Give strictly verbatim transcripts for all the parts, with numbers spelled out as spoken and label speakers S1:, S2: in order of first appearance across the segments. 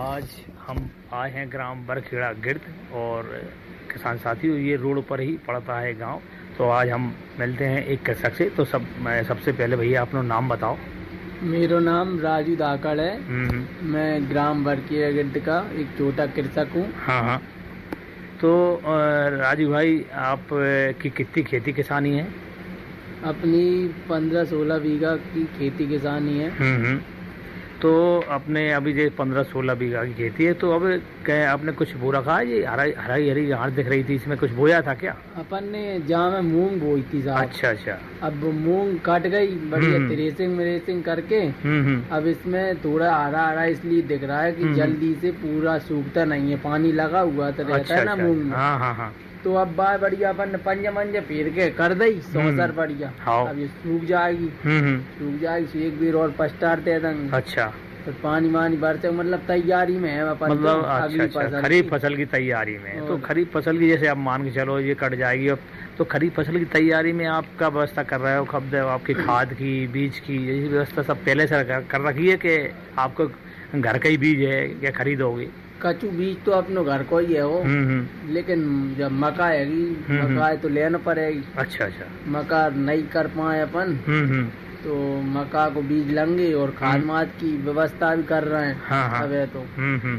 S1: आज हम आए हैं ग्राम बरखेड़ा गिर्द और किसान साथी ये रोड पर ही पड़ता है गांव। तो आज हम मिलते हैं एक कृषक से। तो सब मैं सबसे पहले भैया अपना नाम बताओ।
S2: मेरा नाम राजू धाकड़ है। मैं ग्राम बरखेड़ा गिर्द का एक छोटा कृषक हूँ।
S1: हाँ हाँ। तो राजू भाई आप की कितनी खेती किसानी है?
S2: अपनी पंद्रह सोलह बीघा की खेती किसानी है।
S1: तो अपने अभी जो पंद्रह सोलह बीघा की खेती है, तो अब क्या आपने कुछ बो रखा है? ये हरा हरी हरी घास दिख रही थी, इसमें कुछ बोया था क्या?
S2: अपन ने जहाँ में मूंग बोई थी साहब।
S1: अच्छा अच्छा।
S2: अब मूंग कट गई बढ़िया थ्रेसिंग मरेसिंग करके। अब इसमें थोड़ा हरा हरा इसलिए दिख रहा है कि जल्दी से पूरा सूखता नहीं है, पानी लगा हुआ तो रहता है ना मूंग में।
S1: हाँ हाँ हाँ।
S2: तो अब बाय बढ़िया अपन पंजे मंजे फेर के कर दई सौसर बढ़िया। अब ये सूख जाएगी सूख जाएगी एक बेर और पस्टार दे देंगे।
S1: अच्छा।
S2: तो पानी वानी भरते मतलब तैयारी में है अपन।
S1: मतलब अच्छा अच्छा खरीफ फसल की तैयारी में। तो खरीफ फसल की जैसे आप मान के चलो ये कट जाएगी, अब तो खरीफ फसल की तैयारी में आप क्या व्यवस्था कर रहे हो? कब आपकी खाद की बीज की यही व्यवस्था सब पहले से कर रखी है कि आपको घर का ही बीज है या खरीदोगे?
S2: कचू बीज तो अपने घर को ही है वो, लेकिन जब मका है मका है तो लेना पड़ेगी।
S1: अच्छा अच्छा। मका
S2: नहीं कर पाए अपन तो मका को बीज लेंगे और खाद माद की व्यवस्था भी कर रहे हैं। हाँ हाँ। अब है तो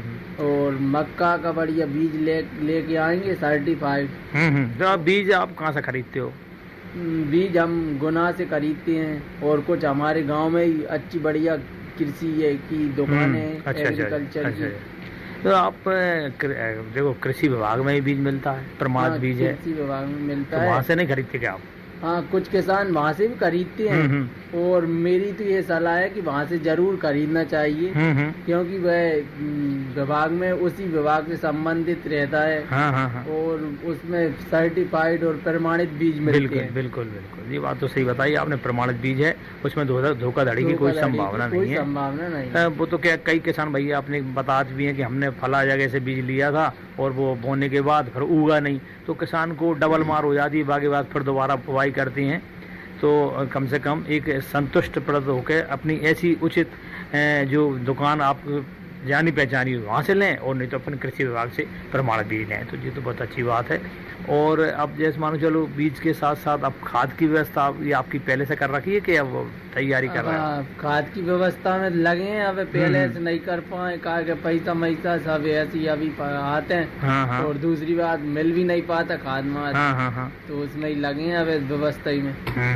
S2: और मक्का का बढ़िया बीज ले लेके आएंगे सर्टिफाइड।
S1: तो आप बीज आप कहाँ से खरीदते हो?
S2: बीज हम गुना से खरीदते हैं और कुछ हमारे गांव में ही अच्छी बढ़िया कृषि की दुकानें एग्रीकल्चर की।
S1: तो आप देखो कृषि विभाग में ही बीज मिलता है, प्रमाणित बीज है,
S2: कृषि विभाग में मिलता
S1: तो
S2: है।
S1: वहाँ से नहीं खरीदते क्या आप?
S2: हाँ कुछ किसान वहाँ से भी खरीदते हैं और मेरी तो ये सलाह है कि वहाँ से जरूर खरीदना चाहिए क्योंकि वह विभाग में उसी विभाग से संबंधित रहता है। हाँ हाँ हाँ। और उसमें सर्टिफाइड और प्रमाणित बीज मिलते
S1: बिल्कुल, हैं। बिल्कुल बिल्कुल ये बात तो सही बताई आपने। प्रमाणित बीज है, उसमें धोखाधड़ी की कोई संभावना नहीं है।
S2: संभावना नहीं।
S1: वो तो क्या कई किसान भैया अपने बता भी है कि हमने फला जगह से बीज लिया था और वो बोने के बाद फिर उगा नहीं, तो किसान को डबल मार हो जाती है। बाकी बात फिर दोबारा बुवाई करती हैं। तो कम से कम एक संतुष्ट प्रद होकर अपनी ऐसी उचित जो दुकान आप जानी पहचानी वहाँ से लें और नहीं तो अपन कृषि विभाग से प्रमाणित बीज लें। तो ये तो बहुत अच्छी बात है। और अब जैसे मानो चलो बीज के साथ साथ अब खाद की व्यवस्था ये आपकी पहले से कर रखी है कि अब तैयारी कर रहे हैं?
S2: खाद की व्यवस्था में लगे हैं, अब पहले से नहीं कर पाए कहा के पैसा मैसा सब ऐसी अभी आते हैं। हाँ हाँ। और दूसरी बात मिल भी नहीं पाता खाद माद। हाँ हाँ हाँ। तो उसमें ही लगे हैं अब व्यवस्था ही में।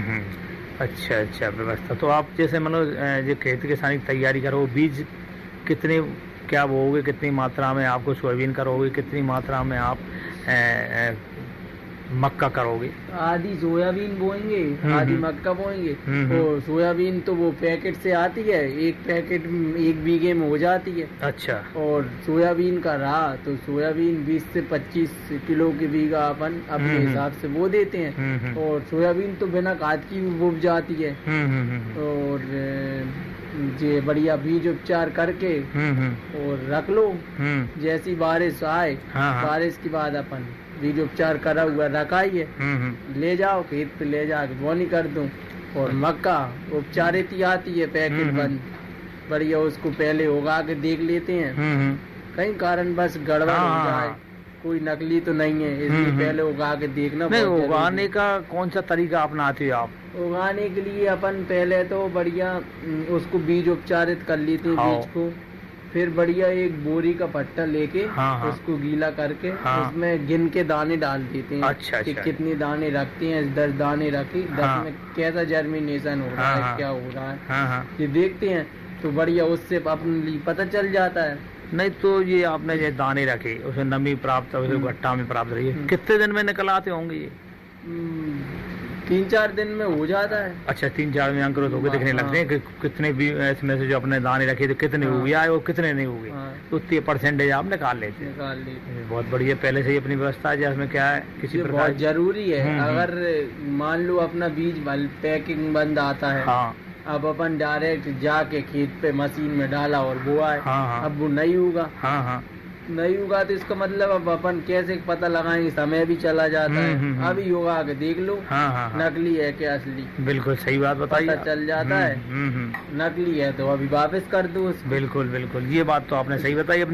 S1: अच्छा अच्छा व्यवस्था। तो आप जैसे मतलब जो खेती किसानी की तैयारी करो, बीज कितने क्या बोओगे, कितनी मात्रा में आपको सोयाबीन करोगे, कितनी मात्रा में आप ए, ए, मक्का करोगे?
S2: आधी सोयाबीन बोएंगे आधी मक्का बोएंगे। और सोयाबीन तो वो पैकेट से आती है, एक पैकेट एक बीघे में हो जाती है। अच्छा। और सोयाबीन का रहा तो सोयाबीन बीस से पच्चीस किलो की बीघा अपन अपने हिसाब से बो देते हैं। और सोयाबीन तो बिना खाद की भी बोई जाती है। और जे बढ़िया बीज उपचार करके और रख लो, जैसी बारिश आए बारिश के बाद अपन बीज उपचार करा हुआ रखा ही है, ले जाओ खेत पे ले जाके बोनी कर दूं। और मक्का उपचारित ही आती है पैकेट बंद बढ़िया, उसको पहले उगा के देख लेते हैं कहीं कारण बस गड़बड़ हो जाए, कोई नकली तो नहीं है इसलिए पहले उगा के देखना।
S1: नहीं, उगाने का कौन सा तरीका अपनाते हो आप?
S2: उगाने के लिए अपन पहले तो बढ़िया उसको बीज उपचारित कर लेते हैं बीज को, फिर बढ़िया एक बोरी का पट्टा लेके हाँ हाँ। उसको गीला करके हाँ। उसमें गिन के दाने डाल देते हैं। अच्छा, कि अच्छा। कितने दाने रखते हैं, दस दाने रखे, दस हाँ। में कैसा जर्मिनेशन हो रहा हाँ। है, क्या हो रहा है हाँ हाँ। ये देखते हैं तो बढ़िया उससे अपने लिए पता चल जाता है।
S1: नहीं तो ये आपने जो दाने रखे उसमें नमी प्राप्त घट्टा में प्राप्त रही है, कितने दिन में निकल आते होंगे ये?
S2: तीन चार दिन में हो जाता है।
S1: अच्छा, तीन चार में अंकुरित होकर दिखने लगते हैं कि कितने भी इसमें से जो अपने दाने रखे थे कितने हो गया और कितने नहीं हो गए, तो उतनी परसेंटेज आप निकाल लेते हैं। बहुत बढ़िया, पहले से ही अपनी व्यवस्था है जिसमें क्या है किसी प्रकार
S2: जरूरी है। अगर मान लो अपना बीज पैकिंग बंद आता है, अब अपन डायरेक्ट जाके खेत पे मशीन में डाला और बोआ है, अब वो नहीं होगा। नहीं होगा तो इसका मतलब अब अपन कैसे पता लगाएंगे, समय भी चला जाता है। अभी होगा आगे देख लो हाँ, हाँ, नकली है क्या असली।
S1: बिल्कुल सही बात बताई,
S2: पता चल जाता है। नकली है तो अभी वापस कर दो।
S1: बिल्कुल बिल्कुल ये बात तो आपने सही बताई।